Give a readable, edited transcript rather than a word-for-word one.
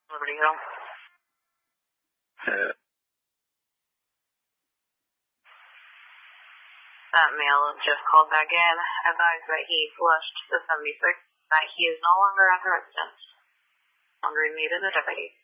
Liberty Hill. That male just called back in, advised that he flushed the 76, that he is no longer at the residence. Wondering me to the deputy.